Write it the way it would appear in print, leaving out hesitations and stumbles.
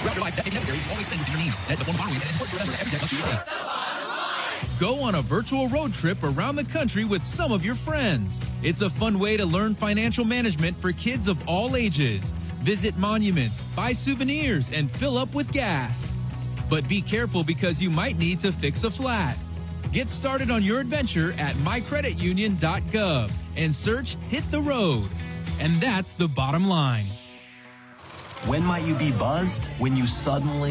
Go on a virtual road trip around the country with some of your friends. It's a fun way to learn financial management for kids of all ages. Visit monuments, buy souvenirs, and fill up with gas. But be careful because you might need to fix a flat. Get started on your adventure at mycreditunion.gov and search Hit the Road. And that's the bottom line. When might you be buzzed? When you suddenly